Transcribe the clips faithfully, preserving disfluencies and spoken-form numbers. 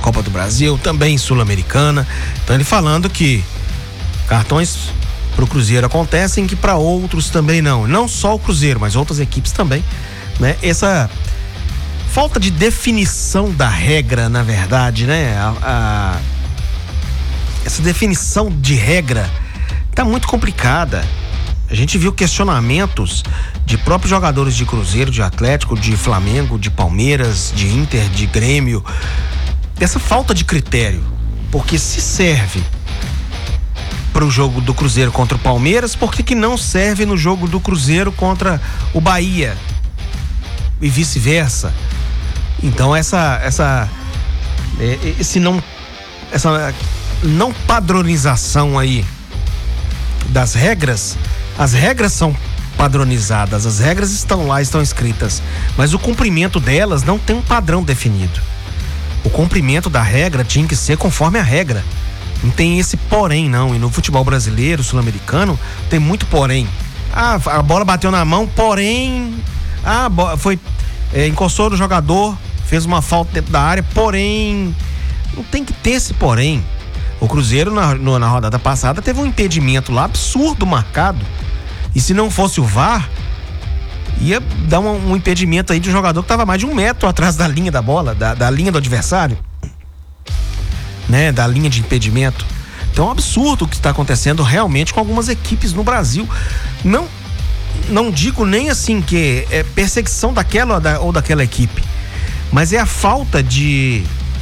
Copa do Brasil, também Sul-Americana. Então ele falando que cartões pro Cruzeiro acontecem, que para outros também não. Não só o Cruzeiro, mas outras equipes também, né? Essa falta de definição da regra, na verdade, né? A, a, essa definição de regra tá muito complicada. A gente viu questionamentos de próprios jogadores de Cruzeiro, de Atlético, de Flamengo, de Palmeiras, de Inter, de Grêmio, dessa falta de critério. Porque se serve para o jogo do Cruzeiro contra o Palmeiras, por que que não serve no jogo do Cruzeiro contra o Bahia? E vice-versa. Então essa essa esse não essa não padronização aí das regras, as regras são padronizadas, as regras estão lá, estão escritas, mas o cumprimento delas não tem um padrão definido. O cumprimento da regra tinha que ser conforme a regra. Não tem esse porém, não. E no futebol brasileiro, sul-americano, tem muito porém. Ah, a bola bateu na mão, porém, ah, foi é, encostou no jogador, fez uma falta dentro da área, porém, não tem que ter esse porém. O Cruzeiro na, no, na rodada passada teve um impedimento lá absurdo marcado, e se não fosse o V A R, ia dar um, um impedimento aí de um jogador que estava mais de um metro atrás da linha da bola, da, da linha do adversário, né, da linha de impedimento. Então é um absurdo o que está acontecendo realmente com algumas equipes no Brasil. Não, não digo nem assim que é perseguição daquela ou, da, ou daquela equipe, mas é a falta de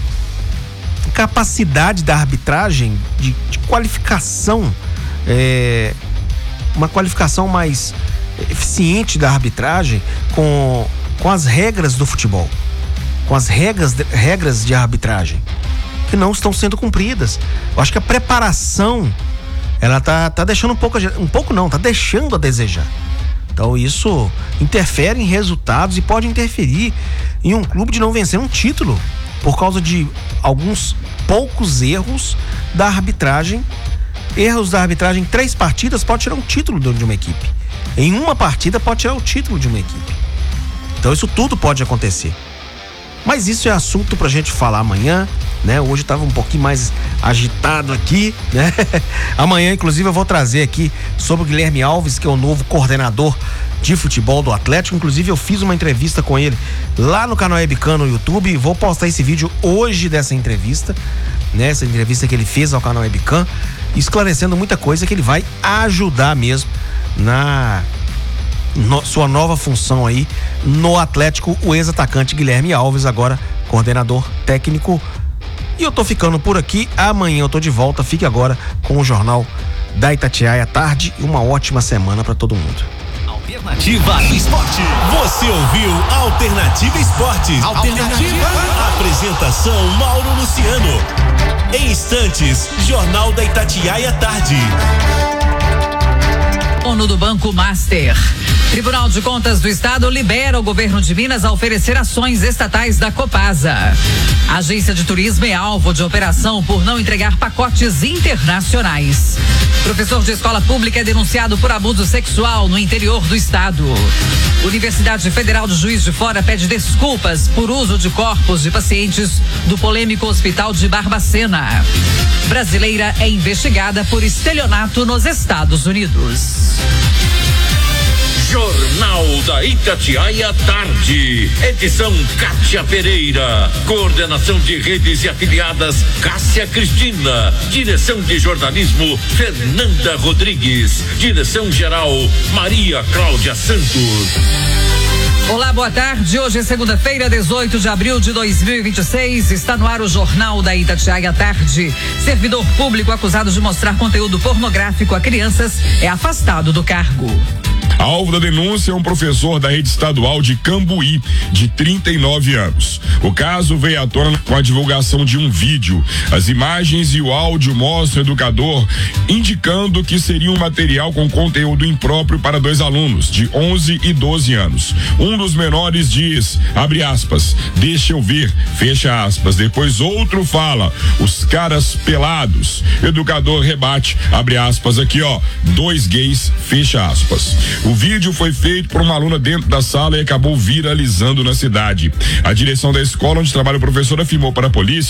capacidade da arbitragem, de, de qualificação, é, uma qualificação mais eficiente da arbitragem com, com as regras do futebol, com as regras, regras de arbitragem que não estão sendo cumpridas. Eu acho que a preparação ela tá, tá deixando um pouco, um pouco não, tá deixando a desejar. Então isso interfere em resultados e pode interferir em um clube de não vencer um título por causa de alguns poucos erros da arbitragem. Erros da arbitragem, três partidas pode tirar um título de uma equipe. Em uma partida pode tirar o título de uma equipe. Então isso tudo pode acontecer. Mas isso é assunto pra gente falar amanhã, né? Hoje tava um pouquinho mais agitado aqui, né? Amanhã, inclusive, eu vou trazer aqui sobre o Guilherme Alves, que é o novo coordenador de futebol do Atlético. Inclusive, eu fiz uma entrevista com ele lá no canal Webcam no YouTube e vou postar esse vídeo hoje dessa entrevista, né? Essa entrevista que ele fez ao canal Webcam, esclarecendo muita coisa que ele vai ajudar mesmo na no, sua nova função aí no Atlético, o ex-atacante Guilherme Alves, agora coordenador técnico. E eu tô ficando por aqui, amanhã eu tô de volta. Fique agora com o Jornal da Itatiaia à tarde e uma ótima semana para todo mundo. Alternativa do Esporte. Você ouviu Alternativa Esportes. Alternativa. Alternativa. Apresentação Mauro Luciano. Em instantes, Jornal da Itatiaia à tarde. Dono do Banco Master. Tribunal de Contas do Estado libera o governo de Minas a oferecer ações estatais da Copasa. A agência de turismo é alvo de operação por não entregar pacotes internacionais. Professor de escola pública é denunciado por abuso sexual no interior do estado. Universidade Federal de Juiz de Fora pede desculpas por uso de corpos de pacientes do polêmico Hospital de Barbacena. Brasileira é investigada por estelionato nos Estados Unidos. Jornal da Itatiaia Tarde. Edição Kátia Pereira. Coordenação de redes e afiliadas Cássia Cristina. Direção de jornalismo Fernanda Rodrigues. Direção geral Maria Cláudia Santos. Olá, boa tarde. Hoje é segunda-feira, dezoito de abril de dois mil e vinte e seis. Está no ar o Jornal da Itatiaia à tarde. Servidor público acusado de mostrar conteúdo pornográfico a crianças é afastado do cargo. Alvo da denúncia é um professor da rede estadual de Cambuí, de trinta e nove anos. O caso veio à tona com a divulgação de um vídeo. As imagens e o áudio mostram o educador indicando que seria um material com conteúdo impróprio para dois alunos, de onze e doze anos. Um dos menores diz, abre aspas, deixa eu ver, fecha aspas. Depois outro fala, os caras pelados. O educador rebate, abre aspas aqui, ó, dois gays, fecha aspas. O vídeo foi feito por uma aluna dentro da sala e acabou viralizando na cidade. A direção da escola onde trabalha o professor afirmou para a polícia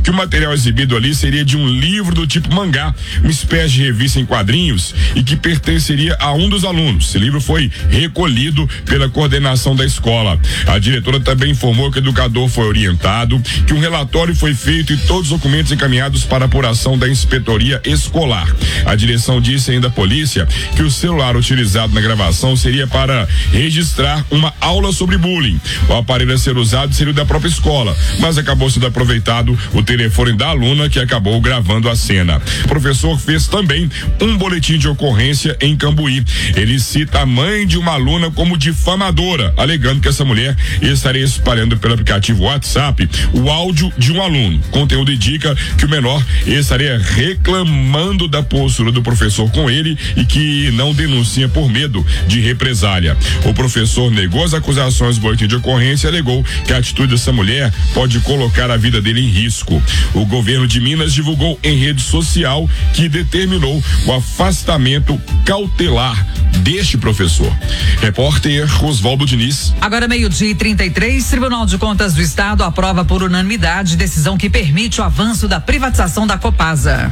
que o material exibido ali seria de um livro do tipo mangá, uma espécie de revista em quadrinhos e que pertenceria a um dos alunos. Esse livro foi recolhido pela coordenação da escola. A diretora também informou que o educador foi orientado, que um relatório foi feito e todos os documentos encaminhados para apuração da inspetoria escolar. A direção disse ainda à polícia que o celular utilizado na gravação seria para registrar uma aula sobre bullying. O aparelho a ser usado seria o da própria escola, mas acabou sendo aproveitado o telefone da aluna que acabou gravando a cena. O professor fez também um boletim de ocorrência em Cambuí. Ele cita a mãe de uma aluna como difamadora, alegando que essa mulher estaria espalhando pelo aplicativo WhatsApp o áudio de um aluno. O conteúdo indica que o menor estaria reclamando da postura do professor com ele e que não denuncia por medo de represália. O professor negou as acusações do boletim de ocorrência e alegou que a atitude dessa mulher pode colocar a vida dele em risco. O governo de Minas divulgou em rede social que determinou o afastamento cautelar deste professor. Repórter Oswaldo Diniz. Agora meio-dia e trinta e três, Tribunal de Contas do Estado aprova por unanimidade decisão que permite o avanço da privatização da Copasa.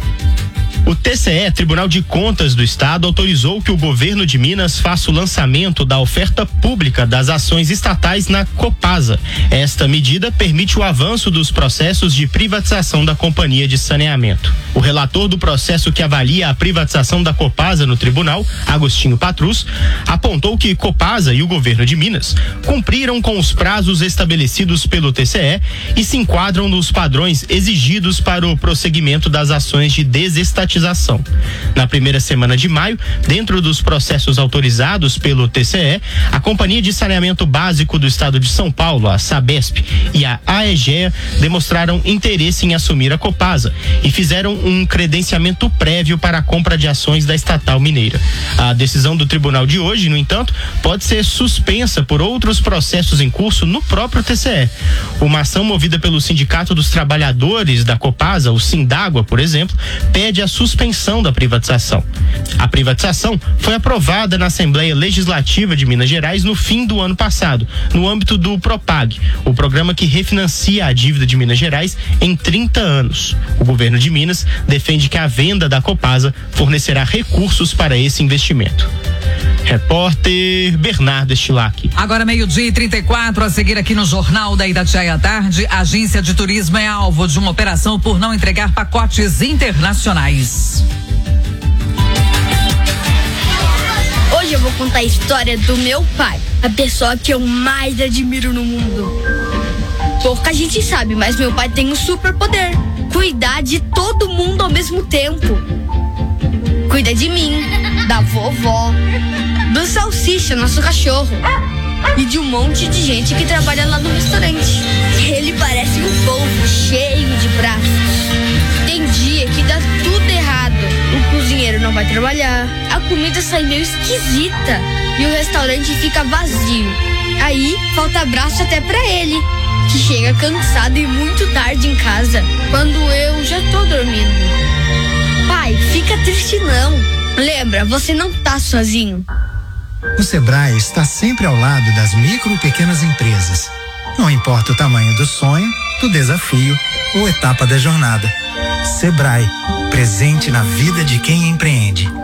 O T C E, Tribunal de Contas do Estado, autorizou que o governo de Minas faça o lançamento da oferta pública das ações estatais na Copasa. Esta medida permite o avanço dos processos de privatização da companhia de saneamento. O relator do processo que avalia a privatização da Copasa no tribunal, Agostinho Patrus, apontou que Copasa e o governo de Minas cumpriram com os prazos estabelecidos pelo T C E e se enquadram nos padrões exigidos para o prosseguimento das ações de desestatização. Na primeira semana de maio, dentro dos processos autorizados pelo T C E, a Companhia de Saneamento Básico do Estado de São Paulo, a Sabesp, e a AEGEA demonstraram interesse em assumir a Copasa e fizeram um credenciamento prévio para a compra de ações da estatal mineira. A decisão do tribunal de hoje, no entanto, pode ser suspensa por outros processos em curso no próprio T C E. Uma ação movida pelo Sindicato dos Trabalhadores da Copasa, o Sindágua, por exemplo, pede a suspensão da privatização. A privatização foi aprovada na Assembleia Legislativa de Minas Gerais no fim do ano passado, no âmbito do Propag, o programa que refinancia a dívida de Minas Gerais em trinta anos. O governo de Minas defende que a venda da Copasa fornecerá recursos para esse investimento. Repórter Bernardo Estilac. Agora meio-dia e trinta e quatro, a seguir aqui no Jornal da Itatiaia à Tarde, a agência de turismo é alvo de uma operação por não entregar pacotes internacionais. Hoje eu vou contar a história do meu pai, a pessoa que eu mais admiro no mundo. Pouca gente sabe, mas meu pai tem um superpoder: cuidar de todo mundo ao mesmo tempo. Cuida de mim, da vovó, do Salsicha, nosso cachorro, e de um monte de gente que trabalha lá no restaurante. Ele parece um polvo cheio de braços. Tem dia que dá tudo errado. O cozinheiro não vai trabalhar, a comida sai meio esquisita e o restaurante fica vazio. Aí falta braço até pra ele, que chega cansado e muito tarde em casa, quando eu já tô dormindo. Pai, fica triste não. Lembra, você não tá sozinho. O Sebrae está sempre ao lado das micro e pequenas empresas. Não importa o tamanho do sonho, do desafio ou etapa da jornada. Sebrae, presente na vida de quem empreende.